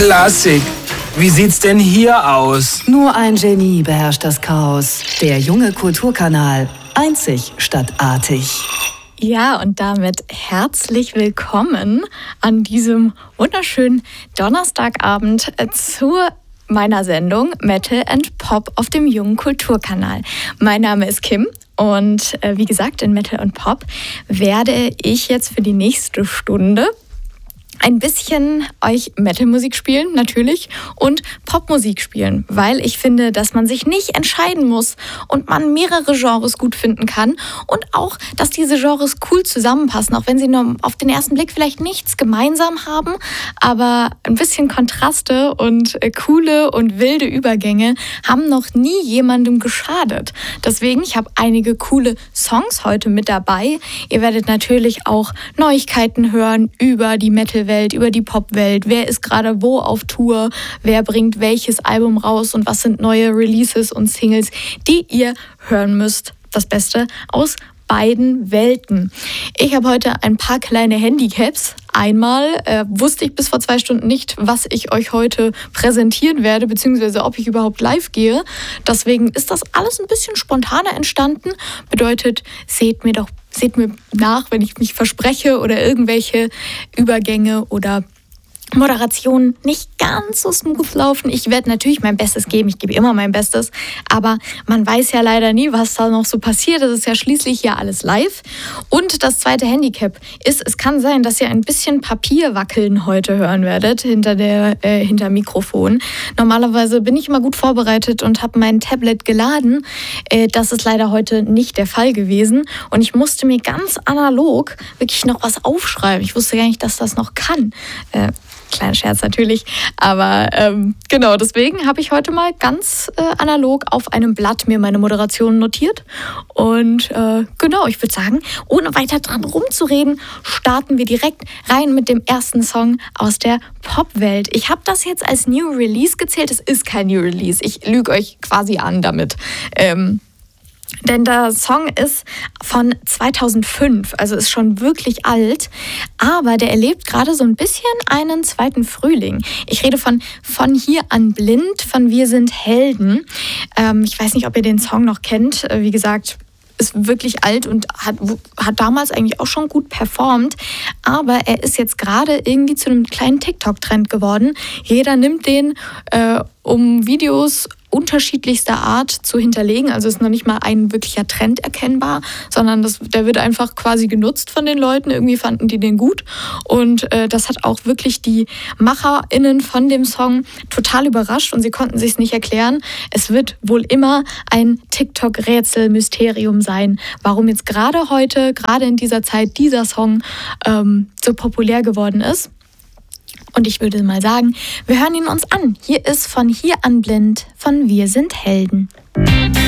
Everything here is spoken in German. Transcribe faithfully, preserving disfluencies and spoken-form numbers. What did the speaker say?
Klassik. Wie sieht's denn hier aus? Nur ein Genie beherrscht das Chaos. Der junge Kulturkanal. Einzig statt artig. Ja, und damit herzlich willkommen an diesem wunderschönen Donnerstagabend zu meiner Sendung Metal and Pop auf dem jungen Kulturkanal. Mein Name ist Kim und äh, wie gesagt, in Metal und Pop werde ich jetzt für die nächste Stunde ein bisschen euch Metal-Musik spielen, natürlich, und Popmusik spielen, weil ich finde, dass man sich nicht entscheiden muss und man mehrere Genres gut finden kann und auch, dass diese Genres cool zusammenpassen, auch wenn sie nur auf den ersten Blick vielleicht nichts gemeinsam haben, aber ein bisschen Kontraste und äh, coole und wilde Übergänge haben noch nie jemandem geschadet. Deswegen, ich habe einige coole Songs heute mit dabei. Ihr werdet natürlich auch Neuigkeiten hören über die Metal-Welt, über die Popwelt, wer ist gerade wo auf Tour, wer bringt welches Album raus und was sind neue Releases und Singles, die ihr hören müsst. Das Beste aus beiden Welten. Ich habe heute ein paar kleine Handicaps. Einmal äh, wusste ich bis vor zwei Stunden nicht, was ich euch heute präsentieren werde, beziehungsweise ob ich überhaupt live gehe. Deswegen ist das alles ein bisschen spontaner entstanden. Bedeutet, seht mir doch, seht mir nach, wenn ich mich verspreche oder irgendwelche Übergänge oder Moderationen nicht ganz so smooth laufen. Ich werde natürlich mein Bestes geben, ich gebe immer mein Bestes, aber man weiß ja leider nie, was da noch so passiert. Das ist ja schließlich hier alles live. Und das zweite Handicap ist, es kann sein, dass ihr ein bisschen Papier wackeln heute hören werdet hinter der äh, hinter Mikrofon. Normalerweise bin ich immer gut vorbereitet und habe mein Tablet geladen. Äh, das ist leider heute nicht der Fall gewesen und ich musste mir ganz analog wirklich noch was aufschreiben. Ich wusste gar nicht, dass das noch kann. Äh, Kleiner Scherz natürlich, aber ähm, genau, deswegen habe ich heute mal ganz äh, analog auf einem Blatt mir meine Moderation notiert und äh, genau, ich würde sagen, ohne weiter dran rumzureden, starten wir direkt rein mit dem ersten Song aus der Popwelt. Ich habe das jetzt als New Release gezählt, es ist kein New Release, ich lüge euch quasi an damit. Ähm, Denn der Song ist von zweitausendfünf, also ist schon wirklich alt, aber der erlebt gerade so ein bisschen einen zweiten Frühling. Ich rede von Von hier an blind, von Wir sind Helden. Ähm, ich weiß nicht, ob ihr den Song noch kennt. Wie gesagt, ist wirklich alt und hat, hat damals eigentlich auch schon gut performt, aber er ist jetzt gerade irgendwie zu einem kleinen TikTok-Trend geworden. Jeder nimmt den, äh, um Videos unterschiedlichster Art zu hinterlegen. Also ist noch nicht mal ein wirklicher Trend erkennbar, sondern das, der wird einfach quasi genutzt von den Leuten. Irgendwie fanden die den gut. Und äh, das hat auch wirklich die MacherInnen von dem Song total überrascht und sie konnten sich es nicht erklären. Es wird wohl immer ein TikTok-Rätsel-Mysterium sein, warum jetzt gerade heute, gerade in dieser Zeit, dieser Song ähm, so populär geworden ist. Und ich würde mal sagen, wir hören ihn uns an. Hier ist Von hier an blind von Wir sind Helden.